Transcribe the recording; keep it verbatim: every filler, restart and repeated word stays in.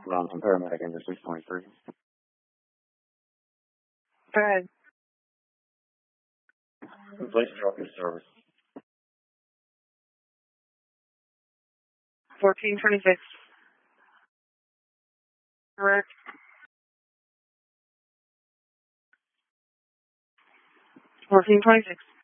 Ron, I'm paramedic in six twenty-three. Go ahead. Please drop your service. fourteen twenty-six. Correct. fourteen twenty-six.